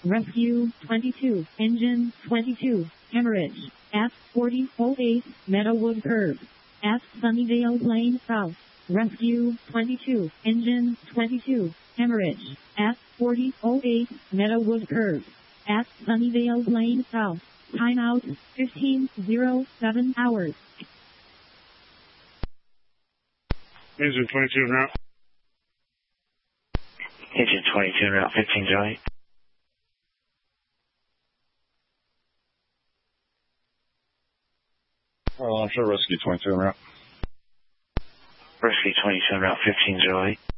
Rescue 22, Engine 22, Hemorrhage, at 4008, Meadowood Curve, at Sunnydale Lane South. Rescue 22, Engine 22, Hemorrhage, at 4008, Meadowood Curve, at Sunnydale Lane South. Timeout 15:07 hours. Engine 22 en route. Engine 22 en route, 15 Joey. I'm sure Rescue 22 en route. Rescue 22 en route, 15 Joey.